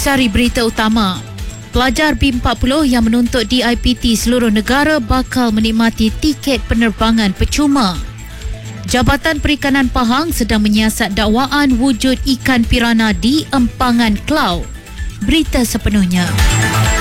Intisari berita utama. Pelajar B40 yang menuntut DIPT seluruh negara bakal menikmati tiket penerbangan percuma. Jabatan Perikanan Pahang sedang menyiasat dakwaan wujud ikan pirana di empangan Klau. Berita sepenuhnya.